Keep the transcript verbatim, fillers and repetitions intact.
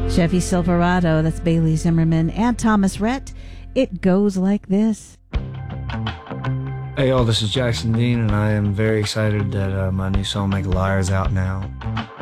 Chevy Silverado, that's Bailey Zimmerman and Thomas Rhett. It goes like this. Hey y'all, this is Jackson Dean, and I am very excited that uh, my new song Make a Liar is out now.